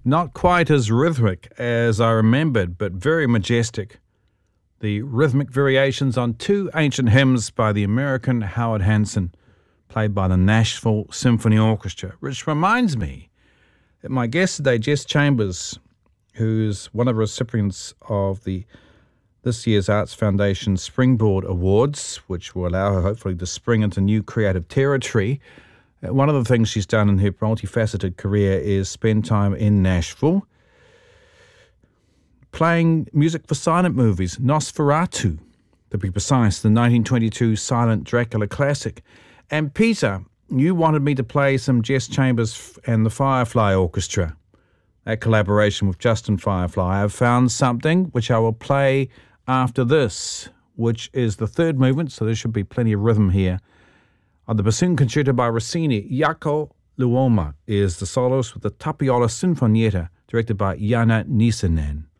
Not quite as rhythmic as I remembered, but very majestic. The rhythmic variations on two ancient hymns by the American Howard Hanson, played by the Nashville Symphony Orchestra, which reminds me that my guest today, Jess Chambers, who's one of the recipients of this year's Arts Foundation Springboard Awards, which will allow her hopefully to spring into new creative territory. One of the things she's done in her multifaceted career is spend time in Nashville, playing music for silent movies, Nosferatu, to be precise, the 1922 silent Dracula classic. And Peter, you wanted me to play some Jess Chambers and the Firefly Orchestra. That collaboration with Justin Firefly. I've found something which I will play after this, which is the third movement, so there should be plenty of rhythm here. On the bassoon concerto by Rossini, Jaakko Luoma is the soloist with the Tapiola Sinfonietta, directed by Janne Nissinen.